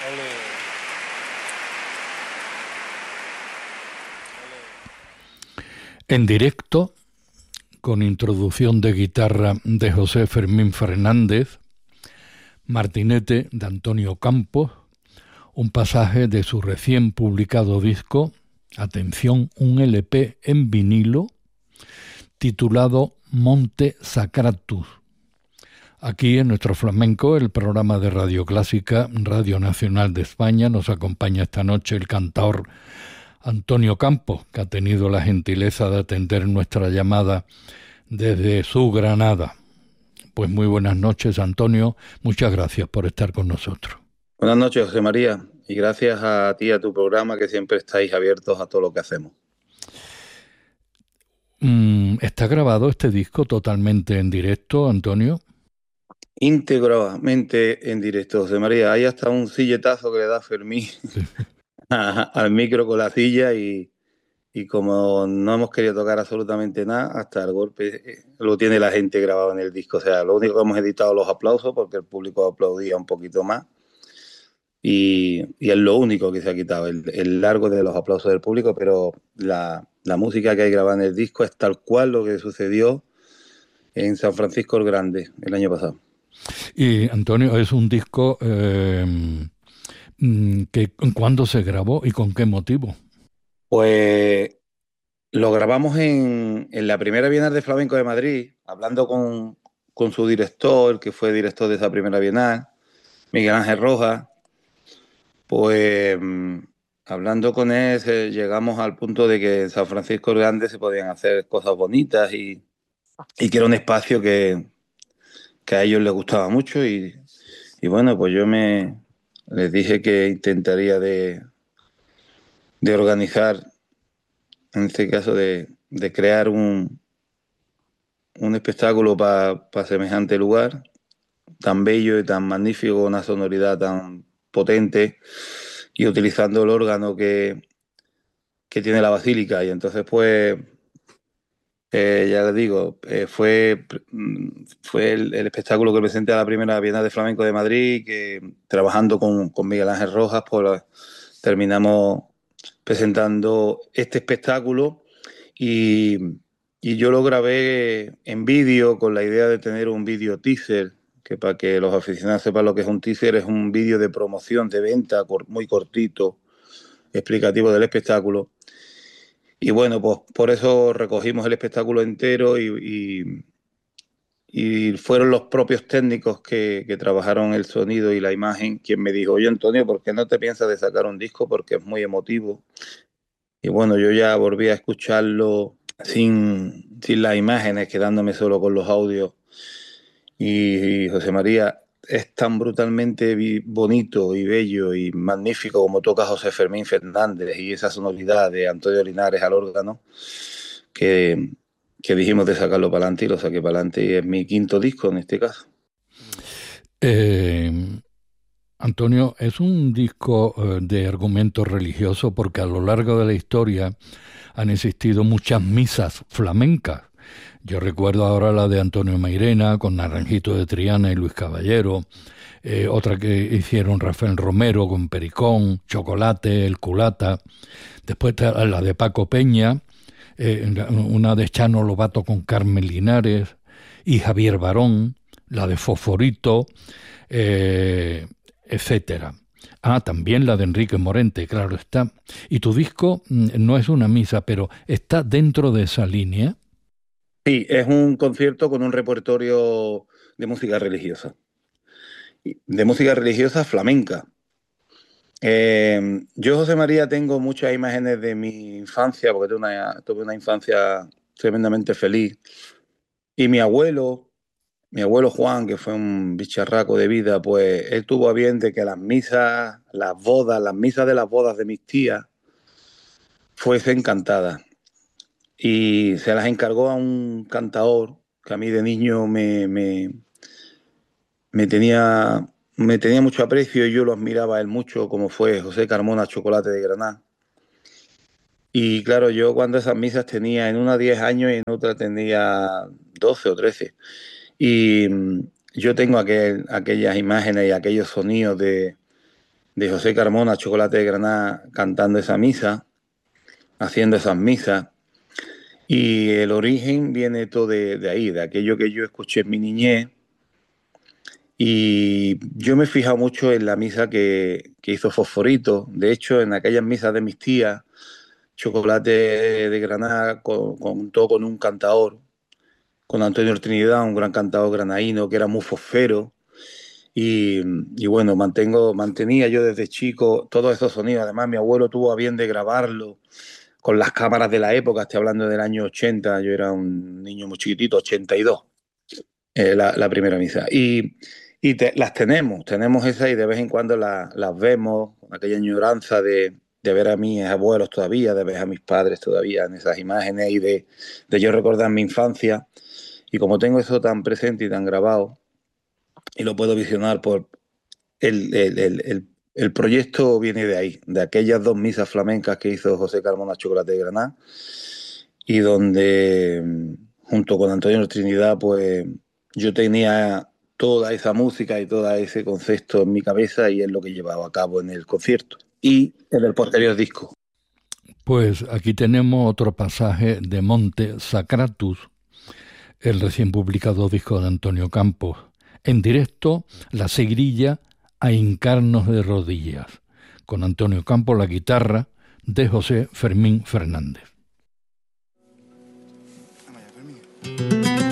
En directo, con introducción de guitarra de José Fermín Fernández, martinete de Antonio Campos, un pasaje de su recién publicado disco, atención, un LP en vinilo, titulado Monte Sacratus. Aquí en Nuestro Flamenco, el programa de Radio Clásica, Radio Nacional de España, nos acompaña esta noche el cantaor Antonio Campos, que ha tenido la gentileza de atender nuestra llamada desde su Granada. Pues muy buenas noches, Antonio. Muchas gracias por estar con nosotros. Buenas noches, José María, y gracias a ti y a tu programa, que siempre estáis abiertos a todo lo que hacemos. ¿Está grabado este disco totalmente en directo, Antonio? Íntegramente en directo, José María. Hay hasta un silletazo que le da Fermín al micro con la silla y como no hemos querido tocar absolutamente nada, hasta el golpe lo tiene la gente grabado en el disco. O sea, lo único que hemos editado los aplausos, porque el público aplaudía un poquito más. Y es lo único que se ha quitado, el largo de los aplausos del público, pero la música que hay grabada en el disco es tal cual lo que sucedió en San Francisco el Grande el año pasado. Y Antonio, es un disco que ¿cuándo se grabó y con qué motivo? Pues lo grabamos en la primera Bienal de Flamenco de Madrid, hablando con su director, que fue director de esa primera Bienal, Miguel Ángel Rojas. Pues hablando con él llegamos al punto de que en San Francisco el Grande se podían hacer cosas bonitas y que era un espacio que a ellos les gustaba mucho y bueno, pues yo les dije que intentaría de organizar, en este caso de crear un espectáculo para semejante lugar tan bello y tan magnífico, una sonoridad tan potente y utilizando el órgano que tiene la basílica. Y entonces pues ya les digo, fue el espectáculo que presenté a la primera Bienal de Flamenco de Madrid, que trabajando con Miguel Ángel Rojas, pues terminamos presentando este espectáculo y yo lo grabé en vídeo con la idea de tener un vídeo teaser, que para que los aficionados sepan lo que es un teaser, es un vídeo de promoción, de venta, muy cortito, explicativo del espectáculo. Y bueno, pues por eso recogimos el espectáculo entero y fueron los propios técnicos que trabajaron el sonido y la imagen quien me dijo: oye, Antonio, ¿por qué no te piensas de sacar un disco? Porque es muy emotivo. Y bueno, yo ya volví a escucharlo sin las imágenes, quedándome solo con los audios. Y José María, es tan brutalmente bonito y bello y magnífico como toca José Fermín Fernández y esa sonoridad de Antonio Linares al órgano, que dijimos de sacarlo para adelante y lo saqué para adelante, y es mi quinto disco en este caso. Antonio, es un disco de argumento religioso porque a lo largo de la historia han existido muchas misas flamencas. Yo recuerdo ahora la de Antonio Mairena con Naranjito de Triana y Luis Caballero, otra que hicieron Rafael Romero con Pericón, Chocolate, El Culata, después la de Paco Peña, una de Chano Lobato con Carmen Linares y Javier Barón, la de Fosforito, etcétera. También la de Enrique Morente, claro está. Y tu disco no es una misa, pero está dentro de esa línea. Sí, es un concierto con un repertorio de música religiosa. De música religiosa flamenca. Yo, José María, tengo muchas imágenes de mi infancia, porque tuve una infancia tremendamente feliz. Y mi abuelo Juan, que fue un bicharraco de vida, pues él tuvo a bien de que las misas de las bodas de mis tías fuesen cantadas. Y se las encargó a un cantador que a mí de niño me tenía mucho aprecio y yo lo admiraba a él mucho, como fue José Carmona Chocolate de Granada. Y claro, yo cuando esas misas tenía en una 10 años y en otra tenía 12 o 13. Y yo tengo aquellas imágenes y aquellos sonidos de de José Carmona, Chocolate de Granada, cantando esa misa, haciendo esas misas. Y el origen viene todo de ahí, de aquello que yo escuché en mi niñez. Y yo me he fijado mucho en la misa que hizo Fosforito. De hecho, en aquellas misas de mis tías, Chocolate de Granada contó con un cantador, con Antonio Trinidad, un gran cantador granadino que era muy fosfero. Y, y bueno, mantenía yo desde chico todos esos sonidos. Además, mi abuelo tuvo a bien de grabarlo con las cámaras de la época. Estoy hablando del año 80. Yo era un niño muy chiquitito, 82, la primera misa. Las tenemos esas, y de vez en cuando las vemos, con aquella añoranza de ver a mis abuelos todavía, de ver a mis padres todavía en esas imágenes, y de yo recordar mi infancia. Y como tengo eso tan presente y tan grabado, y lo puedo visionar por el proyecto, viene de ahí, de aquellas dos misas flamencas que hizo José Carmona Chocolate de Granada, y donde junto con Antonio Trinidad, pues yo tenía toda esa música y todo ese concepto en mi cabeza, y es lo que he llevado a cabo en el concierto y en el posterior disco. Pues aquí tenemos otro pasaje de Monte Sacratus, el recién publicado disco de Antonio Campos. En directo, la seguirilla A hincarnos de rodillas, con Antonio Campos la guitarra, de José Fermín Fernández.